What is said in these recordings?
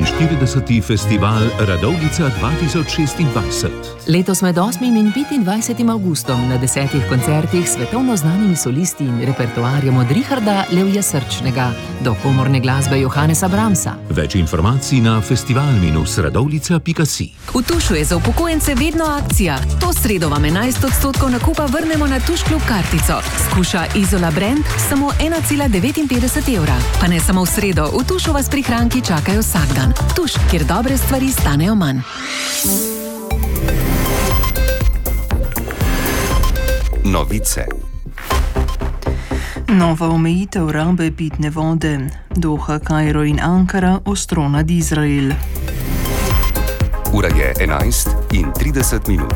41. festival Radovljica 2026. Letos med 8. in 25. avgustom na 10 koncertih svetovno znanimi solisti in repertoarjem od Richarda Levja Srčnega do komorne glasbe Johannesa Brahmsa. Več informacij na festival-radovljica.si. V Tušu je za upokojence vedno akcija. To sredo vam 11% nakupa vrnemo na Tuš Klub kartico. Skuša Izola Brand samo 1,59 evra. Pa ne samo v sredo, v Tušu vas prihranki čakajo vsak dan. Tuš, kjer dobre stvari stanejo manj. Novice. Nova omejitev rabe pitne vode. Doha, Kairo in Ankara ostro nad Izrael. Ura je 11:30.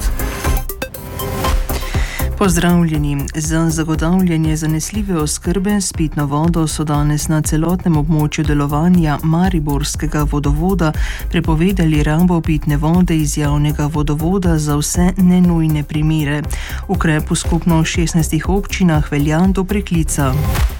Pozdravljeni. Za zagotavljanje zanesljive oskrbe s pitno vodo so danes na celotnem območju delovanja Mariborskega vodovoda prepovedali rabo pitne vode iz javnega vodovoda za vse nenujne primere. Ukrep v skupno 16 občinah velja do preklica.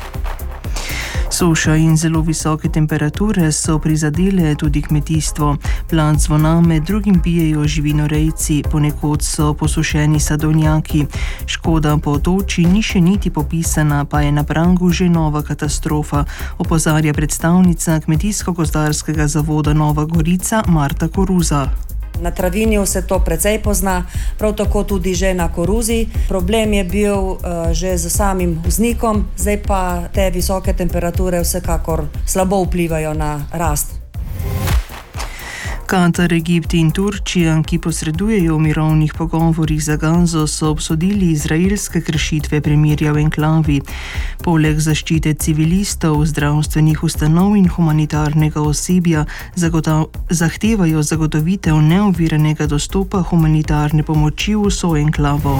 Suša in zelo visoke temperature so prizadele tudi kmetijstvo. Plat zvona med drugim pijejo živinorejci, ponekod so posušeni sadovnjaki. Škoda po toči ni še niti popisana, pa je na pragu že nova katastrofa, opozarja predstavnica Kmetijsko-gozdarskega zavoda Nova Gorica Marta Koruza. Na travinju se to precej pozna, prav tako tudi že na koruzi. Problem je bil že z samim vznikom, zdaj pa te visoke temperature vsekakor slabo vplivajo na rast. Katar, Egipt in Turčija, ki posredujejo v mirovnih pogovorih za Gazo, so obsodili izraelske kršitve premirja v enklavi. Poleg zaščite civilistov, zdravstvenih ustanov in humanitarnega osebja zahtevajo zagotovitev neoviranega dostopa humanitarne pomoči v vso enklavo.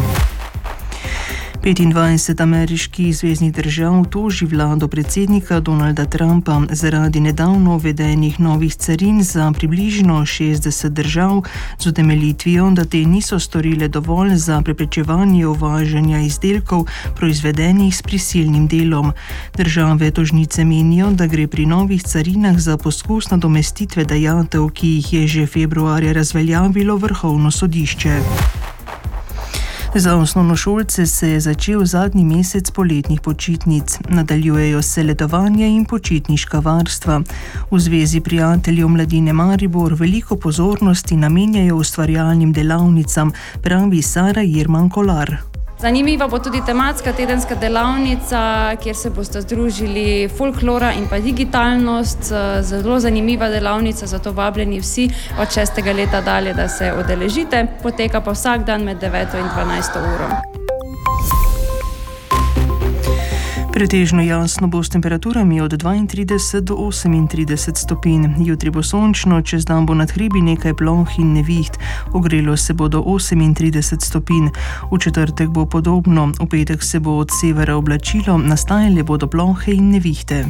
25 ameriških zveznih držav toži vlado predsednika Donalda Trumpa zaradi nedavno uvedenih novih carin za približno 60 držav z utemeljitvijo, da te niso storile dovolj za preprečevanje uvažanja izdelkov proizvedenih s prisilnim delom. Države tožnice menijo, da gre pri novih carinah za poskus nadomestitve dajatev, ki jih je že februarja razveljavilo Vrhovno sodišče. Za osnovnošolce se je začel zadnji mesec poletnih počitnic. Nadaljujejo se letovanje in počitniška varstva. V Zvezi prijateljev mladine Maribor veliko pozornosti namenjajo ustvarjalnim delavnicam, pravi Sara Jerman Kolar. Zanimiva bo tudi tematska tedenska delavnica, kjer se boste združili folklora in pa digitalnost. Zelo zanimiva delavnica, zato vabljeni vsi od 6. leta dalje, da se udeležite. Poteka pa vsak dan med 9. in 12. uro. Pretežno jasno bo s temperaturami od 32 do 38 stopinj. Jutri bo sončno, čez dan bo nad hribi nekaj ploh in neviht. Ogrelo se bo do 38 stopinj. V četrtek bo podobno, v petek se bo od severa oblačilo, nastajale bodo plohe in nevihte.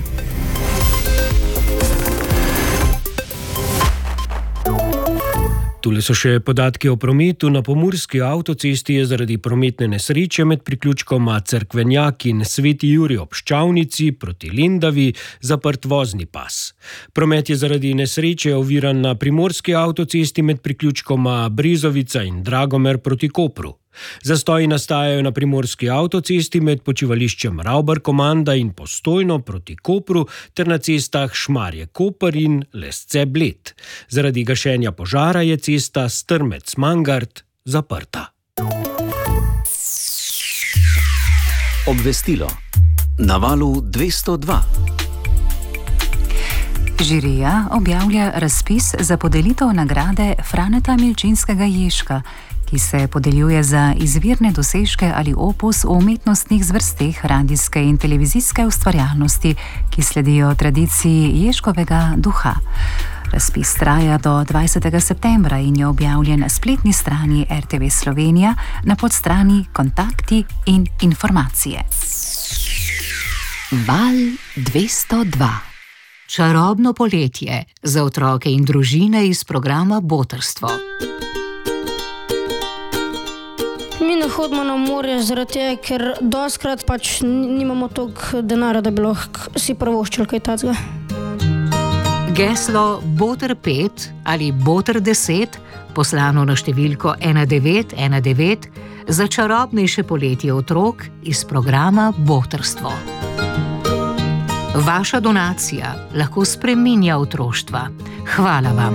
Tule so še podatki o prometu. Na pomurski avtocesti je zaradi prometne nesreče med priključkoma Cerkvenjak in Sveti Jurij ob Ščavnici proti Lendavi zaprt vozni pas. Promet je zaradi nesreče oviran na primorski avtocesti med priključkoma Brezovica in Dragomer proti Kopru. Zastoji nastajajo na primorski avtocesti med počivališčem Ravbar-Komanda in Postojno proti Kopru ter na cestah Šmarje-Koper in Lesce-Bled. Zaradi gašenja požara je cesta Strmec-Mangart zaprta. Obvestilo. Na valu 202. Žirija objavlja razpis za podelitev nagrade Franeta Milčinskega Ježka, ki se podeljuje za izvirne dosežke ali opus v umetnostnih zvrsteh radijske in televizijske ustvarjalnosti, ki sledijo tradiciji Ježkovega duha. Razpis traja do 20. septembra in je objavljen na spletni strani RTV Slovenija na podstrani Kontakti in informacije. Val 202. Čarobno poletje za otroke in družine iz programa Botrstvo. Mi ne hodimo na morje zaradi tega, ker dostikrat nimamo toliko denarja, da bi lahko si privoščili kaj takega. Geslo Boter 5 ali Boter 10, poslano na številko 1919, za čarobnejše poletje otrok iz programa Botrstvo. Vaša donacija lahko spreminja otroštva. Hvala vam.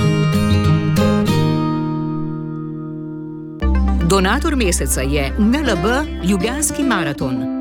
Donator meseca je NLB Ljubljanski maraton.